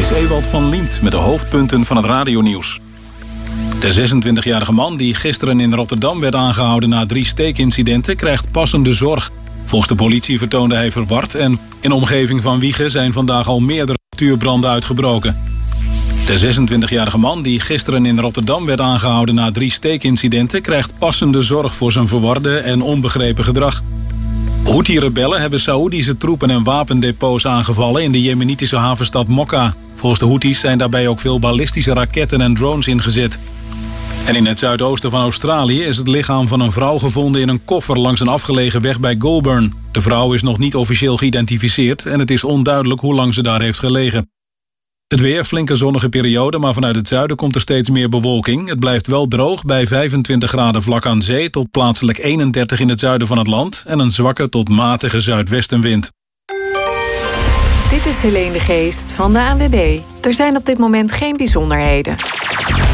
is Ewald van Liemt met de hoofdpunten van het radionieuws. De 26-jarige man die gisteren in Rotterdam werd aangehouden na 3 steekincidenten krijgt passende zorg. Volgens de politie vertoonde hij verward en in de omgeving van Wijchen zijn vandaag al meerdere natuurbranden uitgebroken. De 26-jarige man die gisteren in Rotterdam werd aangehouden na 3 steekincidenten krijgt passende zorg voor zijn verwarde en onbegrepen gedrag. Houthi-rebellen hebben Saoedische troepen en wapendepots aangevallen in de jemenitische havenstad Mokka. Volgens de Houthis zijn daarbij ook veel ballistische raketten en drones ingezet. En in het zuidoosten van Australië is het lichaam van een vrouw gevonden in een koffer langs een afgelegen weg bij Goulburn. De vrouw is nog niet officieel geïdentificeerd en het is onduidelijk hoe lang ze daar heeft gelegen. Het weer, flinke zonnige periode, maar vanuit het zuiden komt er steeds meer bewolking. Het blijft wel droog bij 25 graden vlak aan zee tot plaatselijk 31 in het zuiden van het land en een zwakke tot matige zuidwestenwind. Dit is Helene de Geest van de ANWB. Er zijn op dit moment geen bijzonderheden.